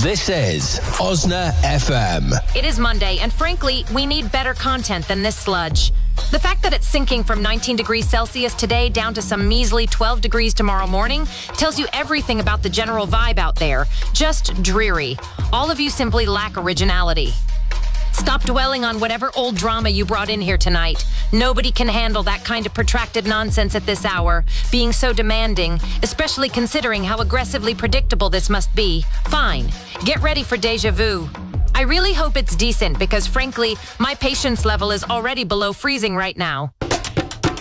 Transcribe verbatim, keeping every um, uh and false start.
This is Osna F M. It is Monday, and frankly, we need better content than this sludge. The fact that it's sinking from nineteen degrees Celsius today down to some measly twelve degrees tomorrow morning tells you everything about the general vibe out there. Just dreary. All of you simply lack originality. Stop dwelling on whatever old drama you brought in here tonight. Nobody can handle that kind of protracted nonsense at this hour, being so demanding, especially considering how aggressively predictable this must be. Fine. Get ready for deja vu. I really hope it's decent because, frankly, my patience level is already below freezing right now.